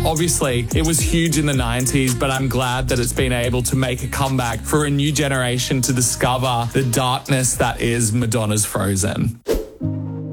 Obviously, it was huge in the 90s, but I'm glad that it's been able to make a comeback for a new generation to discover the darkness that is Madonna's Frozen.